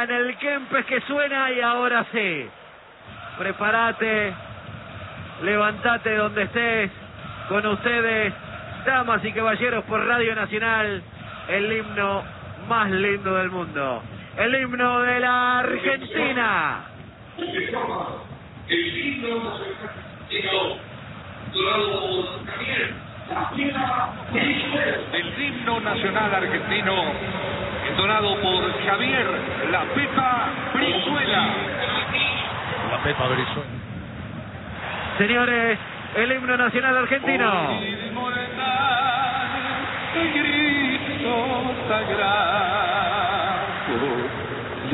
suenan, el Kempes que suena y ahora sí. Prepárate, levántate donde estés. Con ustedes, damas y caballeros, por Radio Nacional, el himno más lindo del mundo. El himno de la Argentina. El himno del himno nacional argentino, entonado por Javier La Pepa Brizuela. La Pepa Brizuela. Señores, el himno nacional argentino. Grito sagrado.